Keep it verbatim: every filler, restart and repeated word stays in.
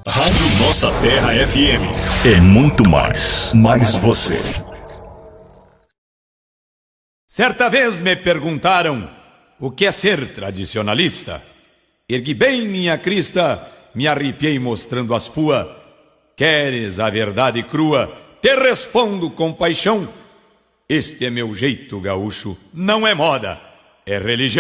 Rádio Nossa Terra F M. É muito mais, mais você. Certa vez me perguntaram o que é ser tradicionalista. Ergui bem minha crista, me arrepiei mostrando as pua. Queres a verdade crua? Te respondo com paixão. Este é meu jeito gaúcho, não é moda, é religião.